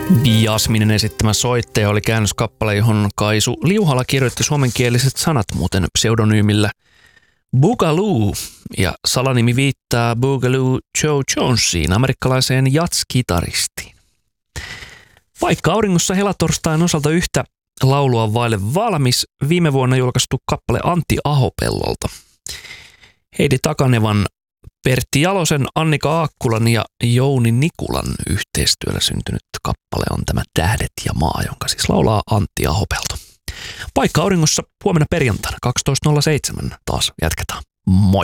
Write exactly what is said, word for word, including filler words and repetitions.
Jasminen esittämä Soittaja oli käännöskappale, johon Kaisu Liuhala kirjoitti suomenkieliset sanat muuten pseudonyymillä Boogaloo, ja salanimi viittaa Boogaloo Joe Jonesiin, amerikkalaiseen jazz-kitaristiin. Vaikka auringossa helatorstain osalta yhtä laulua vaille valmis, viime vuonna julkaistu kappale Antti Ahopellolta. Heidi Takanevan, Pertti Jalosen, Annika Aakkulan ja Jouni Nikulan yhteistyöllä syntynyt kappale on tämä Tähdet ja maa, jonka siis laulaa Antti Ahopelto. Paikka auringossa huomenna perjantaina kaksitoista nolla seitsemän taas jatketaan. Moi!